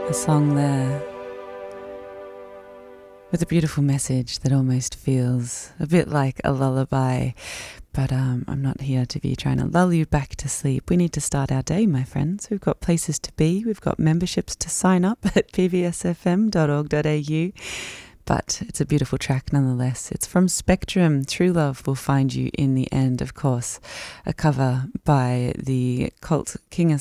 A song there with a beautiful message that almost feels a bit like a lullaby. But I'm not here to be trying to lull you back to sleep. We need to start our day, my friends. We've got places to be. We've got memberships to sign up at pvsfm.org.au. But it's a beautiful track nonetheless. It's from Spectrum. True Love Will Find You in the End, of course. A cover by the cult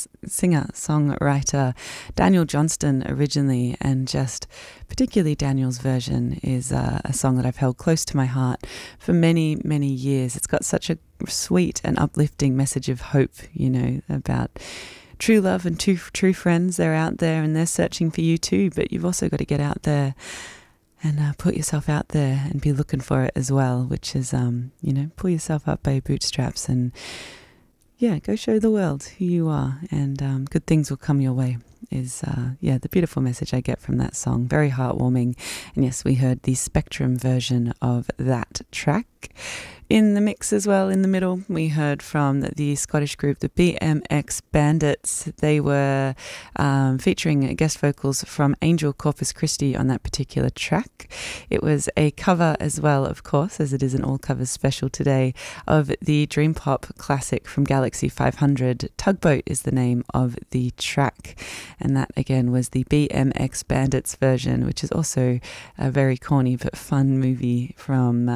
singer-songwriter Daniel Johnston originally, and just particularly Daniel's version is a song that I've held close to my heart for many, many years. It's got such a sweet and uplifting message of hope, you know, about true love and true friends. They're out there and they're searching for you too, but you've also got to get out there and put yourself out there and be looking for it as well, which is, you know, pull yourself up by your bootstraps and, yeah, go show the world who you are, and good things will come your way is, the beautiful message I get from that song. Very heartwarming. And yes, we heard the Spectrum version of that track. In the mix as well, in the middle, we heard from the Scottish group, the BMX Bandits. They were featuring guest vocals from Angel Corpus Christi on that particular track. It was a cover as well, of course, as it is an all covers special today, of the Dream Pop classic from Galaxy 500. Tugboat is the name of the track. And that, again, was the BMX Bandits version, which is also a very corny but fun movie from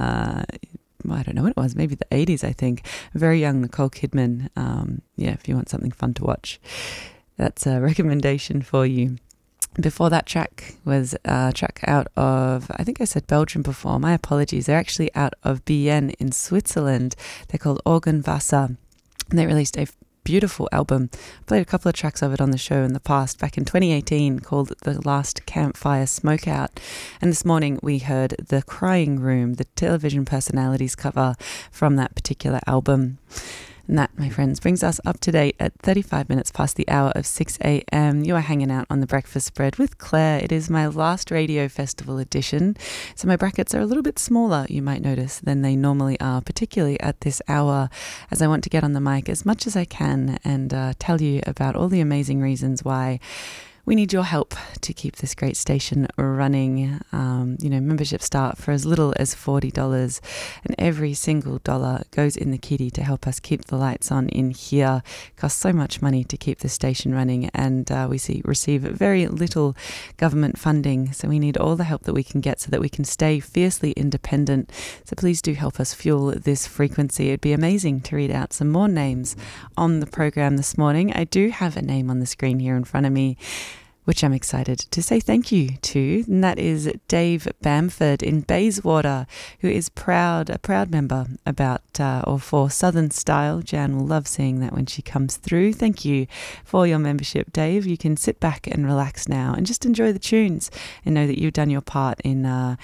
I don't know what it was, maybe the 80s, I think. Very young Nicole Kidman. If you want something fun to watch, that's a recommendation for you. Before that track was a track out of, I think I said Belgium before. My apologies. They're actually out of Bienne in Switzerland. They're called Organwasser. And they released a beautiful album. I played a couple of tracks of it on the show in the past, back in 2018, called The Last Campfire Smokeout. And this morning we heard The Crying Room, the television personalities cover from that particular album. And that, my friends, brings us up to date at 35 minutes past the hour of 6 a.m. You are hanging out on The Breakfast Spread with Claire. It is my last radio festival edition, so my brackets are a little bit smaller, you might notice, than they normally are, particularly at this hour, as I want to get on the mic as much as I can and tell you about all the amazing reasons why we need your help to keep this great station running. Memberships start for as little as $40, and every single dollar goes in the kitty to help us keep the lights on in here. It costs so much money to keep the station running, and we receive very little government funding, so we need all the help that we can get so that we can stay fiercely independent. So please do help us fuel this frequency. It'd be amazing to read out some more names on the program this morning. I do have a name on the screen here in front of me, which I'm excited to say thank you to, and that is Dave Bamford in Bayswater, who is a proud member for Southern Style. Jan will love seeing that when she comes through. Thank you for your membership, Dave. You can sit back and relax now and just enjoy the tunes and know that you've done your part in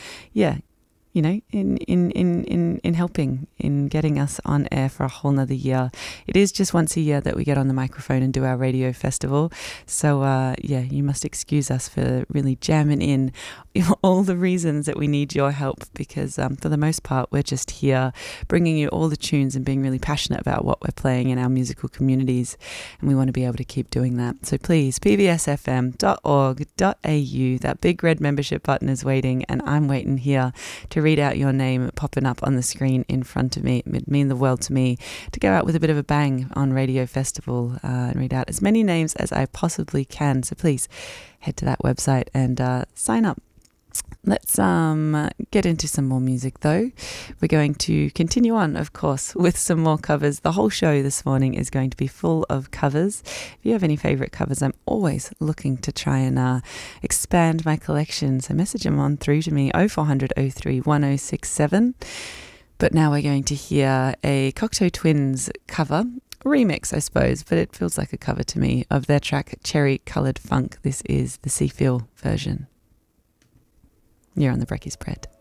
in helping in getting us on air for a whole nother year. It is just once a year that we get on the microphone and do our radio festival. So you must excuse us for really jamming in all the reasons that we need your help, because for the most part we're just here bringing you all the tunes and being really passionate about what we're playing in our musical communities, and we want to be able to keep doing that. So please, pvsfm.org.au, that big red membership button is waiting, and I'm waiting here to read out your name popping up on the screen in front of me. It would mean the world to me to go out with a bit of a bang on Radio Festival and read out as many names as I possibly can. So please head to that website and sign up. Let's get into some more music, though. We're going to continue on, of course, with some more covers. The whole show this morning is going to be full of covers. If you have any favourite covers, I'm always looking to try and expand my collection. So message them on through to me, 0400 03 1067. But now we're going to hear a Cocteau Twins cover. Remix, I suppose, but it feels like a cover to me, of their track Cherry Coloured Funk. This is the Seafeel version. You're on the Brekkie Spread.